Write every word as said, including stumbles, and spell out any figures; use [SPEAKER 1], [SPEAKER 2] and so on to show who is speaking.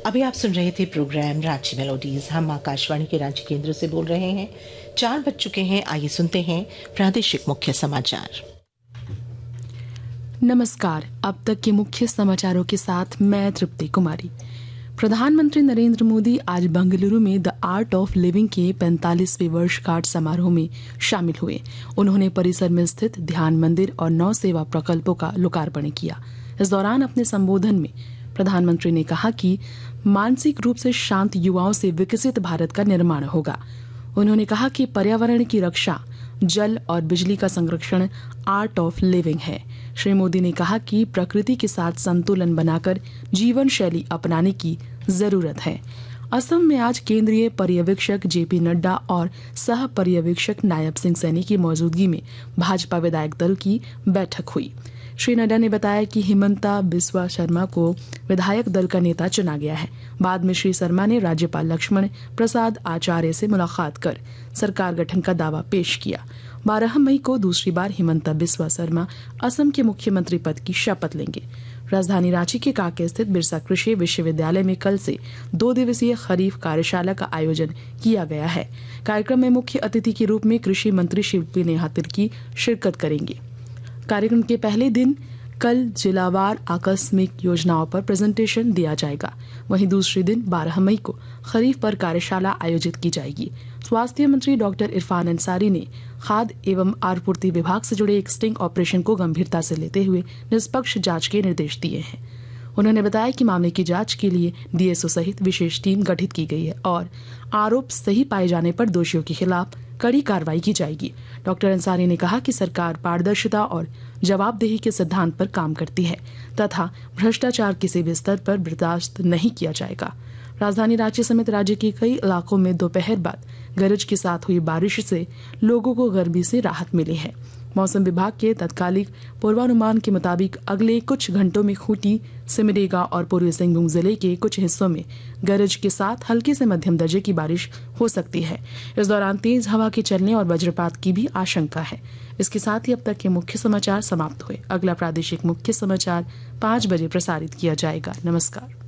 [SPEAKER 1] अभी आप सुन रहे थे प्रोग्राम रांची मेलोडीज। हम आकाशवाणी के रांची केंद्र से बोल रहे हैं। चार बज चुके हैं। आइए सुनते हैं प्रादेशिक मुख्य समाचार।
[SPEAKER 2] नमस्कार। अब तक के मुख्य समाचारों के साथ मैं तृप्ति कुमारी। प्रधानमंत्री नरेंद्र मोदी आज बेंगलुरु में द आर्ट ऑफ लिविंग के पैंतालीसवें वर्षगांठ समारोह में शामिल हुए। उन्होंने परिसर में स्थित ध्यान मंदिर और नौ सेवा प्रकल्पों का लोकार्पण किया। इस दौरान अपने संबोधन में प्रधानमंत्री ने कहा कि मानसिक रूप से शांत युवाओं से विकसित भारत का निर्माण होगा। उन्होंने कहा कि पर्यावरण की रक्षा, जल और बिजली का संरक्षण आर्ट ऑफ लिविंग है। श्री मोदी ने कहा कि प्रकृति के साथ संतुलन बनाकर जीवन शैली अपनाने की जरूरत है। असम में आज केंद्रीय पर्यवेक्षक जेपी नड्डा और सह पर्यवेक्षक नायब सिंह सैनी की मौजूदगी में भाजपा विधायक दल की बैठक हुई। श्री नड्डा ने बताया कि हिमंता बिस्वा शर्मा को विधायक दल का नेता चुना गया है। बाद में श्री शर्मा ने राज्यपाल लक्ष्मण प्रसाद आचार्य से मुलाकात कर सरकार गठन का दावा पेश किया। बारह मई को दूसरी बार हिमंता बिस्वा शर्मा असम के मुख्यमंत्री पद की शपथ लेंगे। राजधानी रांची के कांके स्थित बिरसा कृषि विश्वविद्यालय में कल से दो दिवसीय खरीफ कार्यशाला का आयोजन किया गया है। कार्यक्रम में मुख्य अतिथि के रूप में कृषि मंत्री शिल्पी नेहा तिर्की शिरकत करेंगे। कार्यक्रम के पहले दिन कल जिलावार आकस्मिक योजनाओं पर प्रेजेंटेशन दिया जाएगा। वहीं दूसरे दिन बारह मई को खरीफ पर कार्यशाला आयोजित की जाएगी। स्वास्थ्य मंत्री डॉक्टर इरफान अंसारी ने खाद्य एवं आपूर्ति विभाग से जुड़े एक स्टिंग ऑपरेशन को गंभीरता से लेते हुए निष्पक्ष जांच के निर्देश दिए हैं। उन्होंने बताया कि मामले की जांच के लिए डीएसओ सहित विशेष टीम गठित की गई है और आरोप सही पाए जाने पर दोषियों के खिलाफ कड़ी कार्रवाई की जाएगी। डॉक्टर अंसारी ने कहा कि सरकार पारदर्शिता और जवाबदेही के सिद्धांत पर काम करती है तथा भ्रष्टाचार किसी भी स्तर पर बर्दाश्त नहीं किया जाएगा। राजधानी रांची समेत राज्य के कई इलाकों में दोपहर बाद गरज के साथ हुई बारिश से लोगों को गर्मी से राहत मिली है। मौसम विभाग के तत्कालिक पूर्वानुमान के मुताबिक अगले कुछ घंटों में खूंटी, सिमडेगा और पूर्वी सिंहभूम जिले के कुछ हिस्सों में गरज के साथ हल्के से मध्यम दर्जे की बारिश हो सकती है। इस दौरान तेज हवा के चलने और वज्रपात की भी आशंका है। इसके साथ ही अब तक के मुख्य समाचार समाप्त हुए। अगला प्रादेशिक मुख्य समाचार पाँच बजे प्रसारित किया जाएगा। नमस्कार।